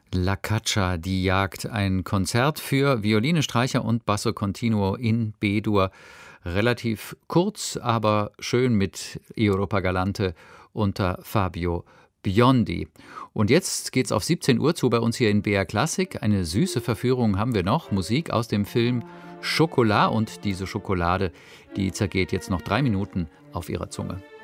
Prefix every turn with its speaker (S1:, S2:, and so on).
S1: La Caccia, die Jagd, ein Konzert für Violine, Streicher und Basso Continuo in B-Dur. Relativ kurz, aber schön mit Europa Galante unter Fabio Biondi. Und jetzt geht's auf 17 Uhr zu bei uns hier in BR Klassik. Eine süße Verführung haben wir noch. Musik aus dem Film Chocolat, und diese Schokolade, die zergeht jetzt noch 3 Minuten auf Ihrer Zunge.